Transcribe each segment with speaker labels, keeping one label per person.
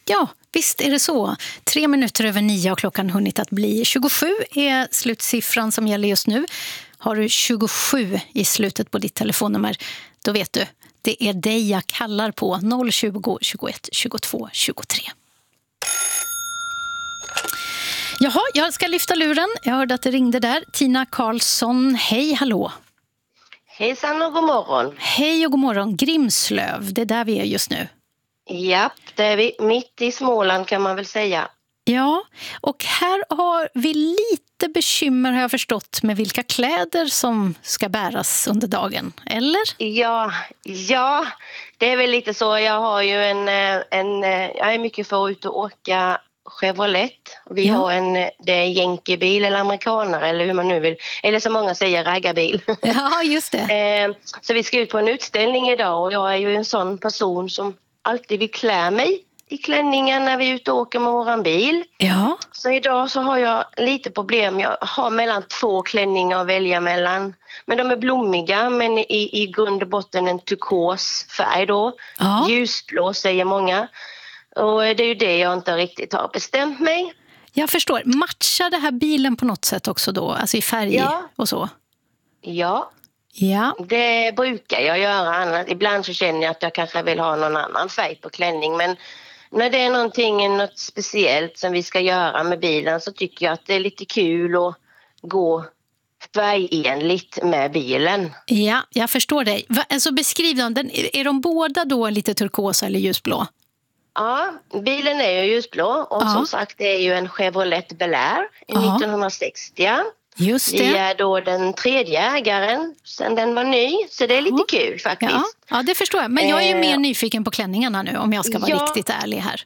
Speaker 1: Ja, visst är det så. 3 minuter över 9 och klockan hunnit att bli 27 är slutsiffran som gäller just nu. Har du 27 i slutet på ditt telefonnummer, då vet du, det är dig jag kallar på 020 21 22 23. Jaha, jag ska lyfta luren. Jag hörde att det ringde där. Tina Karlsson, hej, hallå.
Speaker 2: Hejsan och god morgon.
Speaker 1: Hej och god morgon. Grimslöv, det är där vi är just nu.
Speaker 2: Ja, det är vi mitt i Småland kan man väl säga.
Speaker 1: Ja, och här har vi lite bekymmer har jag förstått med vilka kläder som ska bäras under dagen, eller?
Speaker 2: Ja, det är väl lite så. Jag har ju jag är mycket för att ut och åka Chevrolet. Vi har det är jänkebil eller amerikanare eller hur man nu vill. Eller som många säger, raggarbil.
Speaker 1: Ja, just det.
Speaker 2: Så vi ska ut på en utställning idag och jag är ju en sån person som alltid vill klä mig i klänningar när vi är ute och åker med våran bil. Ja. Så idag så har jag lite problem. Jag har mellan 2 klänningar att välja mellan. Men de är blommiga men i grund och botten en turkos färg då. Ja. Ljusblå säger många. Och det är ju det jag inte riktigt har bestämt mig.
Speaker 1: Jag förstår. Matchar det här bilen på något sätt också då? Alltså i färg och så?
Speaker 2: Ja. Det brukar jag göra. Ibland så känner jag att jag kanske vill ha någon annan färg på klänning. Men när det är något speciellt som vi ska göra med bilen så tycker jag att det är lite kul att gå färgenligt med bilen. Ja,
Speaker 1: jag förstår dig. Alltså beskriv dem. Är de båda då lite turkosa eller ljusblå?
Speaker 2: Ja, bilen är ju ljusblå och som sagt det är ju en Chevrolet Bel Air 1960. Just det. Vi är då den 3:e ägaren sen den var ny, så det är lite kul faktiskt.
Speaker 1: Ja, det förstår jag. Men jag är ju mer nyfiken på klänningarna nu om jag ska vara riktigt ärlig här.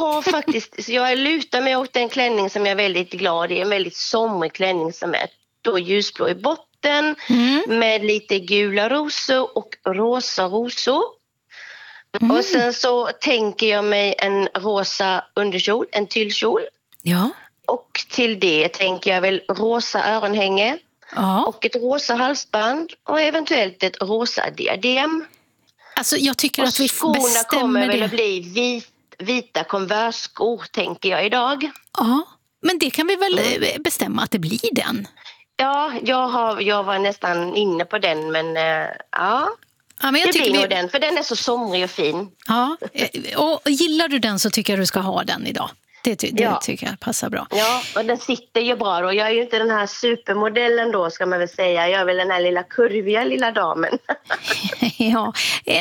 Speaker 2: Jag lutar mig åt en klänning som jag är väldigt glad i, en väldigt somrig klänning som är då ljusblå i botten med lite gula rosor och rosa rosor. Och sen så tänker jag mig en rosa underkjol, en tyllkjol. Ja. Och till det tänker jag väl rosa öronhänge och ett rosa halsband och eventuellt ett rosa diadem.
Speaker 1: Alltså jag tycker att vi bestämmer det.
Speaker 2: Skorna kommer väl att bli vita Converse-skor tänker jag idag.
Speaker 1: Ja, men det kan vi väl bestämma att det blir den?
Speaker 2: Ja, jag var nästan inne på den men ja men jag det blir nog den för den är så somrig och fin.
Speaker 1: Ja, och gillar du den så tycker jag du ska ha den idag. Det tycker jag passar bra.
Speaker 2: Ja, och den sitter ju bra då. Jag är ju inte den här supermodellen då ska man väl säga. Jag är väl den här lilla kurviga lilla damen.
Speaker 1: Ja,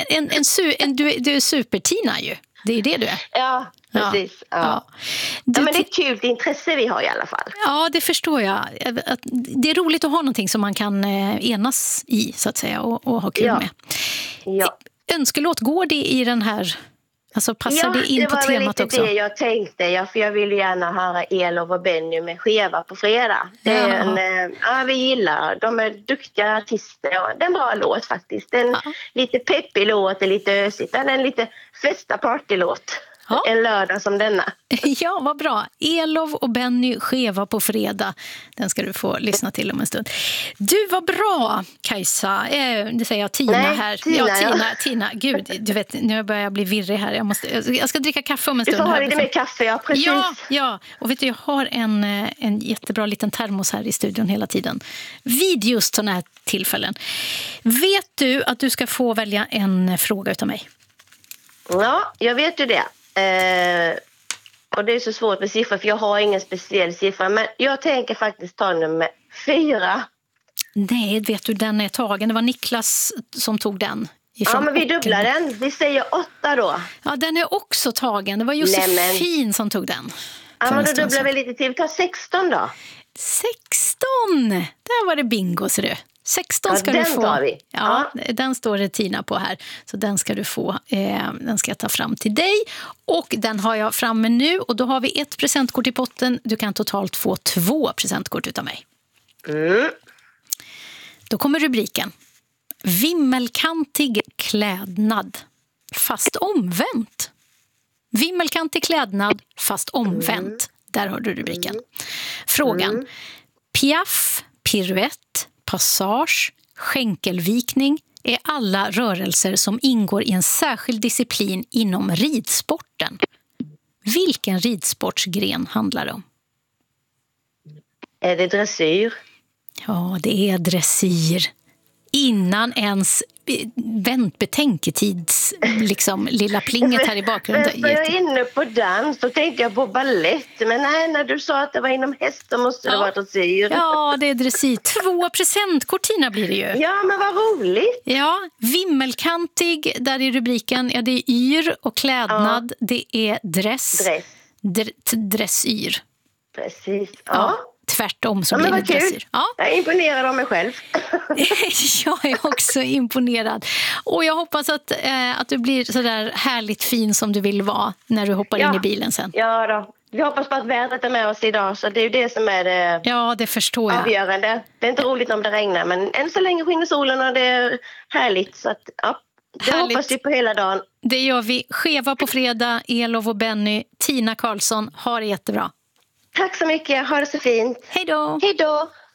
Speaker 1: du är super-Tina ju. Det är det du är.
Speaker 2: Ja, precis. Ja. Men det är ett kul intresse vi har i alla fall.
Speaker 1: Ja, det förstår jag. Det är roligt att ha någonting som man kan enas i så att säga och ha kul med. Ja. Önskelåt, går det i den här... Alltså passar det in på temat också?
Speaker 2: Ja, det var lite det jag tänkte. För jag vill gärna höra Elof och Benny med Skeva på fredag. Det är vi gillar. De är duktiga artister. Det är en bra låt faktiskt. En lite peppig låt, lite ösigt. Det är en lite festa partylåt. Ja. En lördag som denna.
Speaker 1: Ja, vad bra. Elof och Benny Skeva på fredag. Den ska du få lyssna till om en stund. Du, var bra, Kajsa. Det säger jag Tina här. Tina. Gud, du vet, nu börjar jag bli virrig här. Jag ska dricka kaffe om en stund.
Speaker 2: Du får ha
Speaker 1: lite
Speaker 2: mer kaffe, ja, precis.
Speaker 1: Ja. Och vet du, jag har en jättebra liten termos här i studion hela tiden. Vid just sådana här tillfällen. Vet du att du ska få välja en fråga utav mig?
Speaker 2: Ja, jag vet ju det. Och det är så svårt med siffror för jag har ingen speciell siffra. Men jag tänker faktiskt ta nummer 4.
Speaker 1: Nej, vet du, den är tagen. Det var Niklas som tog den.
Speaker 2: Ja, men vi dubblar den. Vi säger 8 då.
Speaker 1: Ja, den är också tagen. Det var Josefin som tog den.
Speaker 2: Ja, men då dubblar vi lite till. Ta 16 då.
Speaker 1: 16! Där var det bingo, ser du. 16 ska du få.
Speaker 2: Tar vi.
Speaker 1: Ja, den står det Tina på här. Så den ska du få. Den ska jag ta fram till dig. Och den har jag framme nu. Och då har vi 1 presentkort i potten. Du kan totalt få 2 presentkort utav mig. Då kommer rubriken. Vimmelkantig klädnad. Fast omvänt. Vimmelkantig klädnad. Fast omvänt. Där har du rubriken. Frågan. Piaff, piruett, passage, skänkelvikning är alla rörelser som ingår i en särskild disciplin inom ridsporten. Vilken ridsportsgren handlar det om?
Speaker 2: Är det dressyr?
Speaker 1: Ja, det är dressyr. Innan ens betänketids liksom, lilla plinget här i bakgrunden.
Speaker 2: Jag är inne på dans, då tänkte jag på ballett. Men nej, när du sa att det var inom häst, då måste det vara dressyr.
Speaker 1: Ja, det är dressyr. 2 presentkort, Tina, blir det ju.
Speaker 2: Ja, men vad roligt.
Speaker 1: Ja, vimmelkantig, där är rubriken. Ja, det är yr och klädnad. Det är dress. Dressyr.
Speaker 2: Precis,
Speaker 1: ja. Tvärtom så blir det dressyr. Ja.
Speaker 2: Jag är imponerad av mig själv.
Speaker 1: Jag är också imponerad. Och jag hoppas att du blir så där härligt fin som du vill vara när du hoppar in i bilen sen.
Speaker 2: Ja då. Vi hoppas på att vädret är med oss idag, så det är ju det som är det,
Speaker 1: det förstår jag.
Speaker 2: Avgörande. Det är inte roligt om det regnar, men än så länge skiner solen och det är härligt. Så att, det hoppas vi på hela dagen.
Speaker 1: Det gör vi. Skeva på fredag, Elof och Benny. Tina Karlsson, ha det jättebra.
Speaker 2: Tack så mycket, ha det så fint.
Speaker 1: Hej då.
Speaker 2: Hej då.